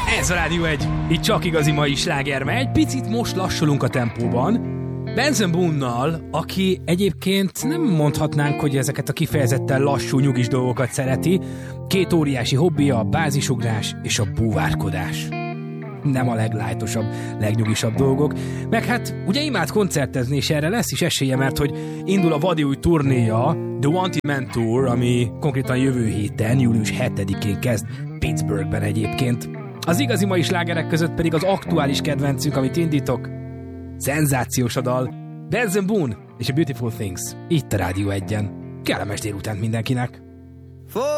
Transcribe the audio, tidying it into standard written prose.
Ez a Rádió 1, itt csak igazi mai sláger megy, picit most lassulunk a tempóban. Benson Boone-nal, aki egyébként nem mondhatnánk, hogy ezeket a kifejezetten lassú, nyugis dolgokat szereti. Két óriási hobbija, a bázisugrás és a búvárkodás. Nem a leglájtosabb, legnyugisabb dolgok. Meg hát ugye imád koncertezni, és erre lesz is esélye, mert hogy indul a vadi új turnéja, The Wanted Man Tour, ami konkrétan jövő héten, július 7-én kezd Pittsburghben egyébként. Az igazi mai slágerek között pedig az aktuális kedvencünk, amit indítok. Szenzációs a dal. Benson Boone és a Beautiful Things. Itt a Rádió 1-en. Kellemes délután mindenkinek.